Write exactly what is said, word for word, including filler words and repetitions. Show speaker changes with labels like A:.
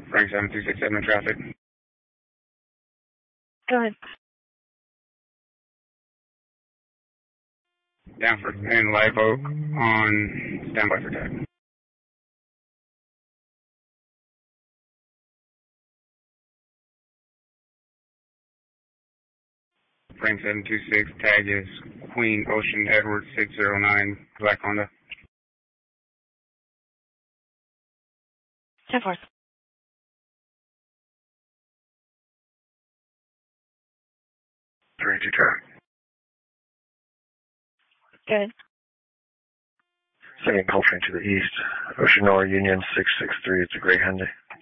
A: Frank seven two six seven traffic.
B: Go ahead.
A: Down for in Live Oak on standby for tag. Frank seven two six, tag is Queen Ocean Edward six zero nine, Black Honda.
B: ten four.
C: three two track.
B: Good.
C: Sending call train to the east. Ocean Nora Union six six three, it's a gray Hyundai.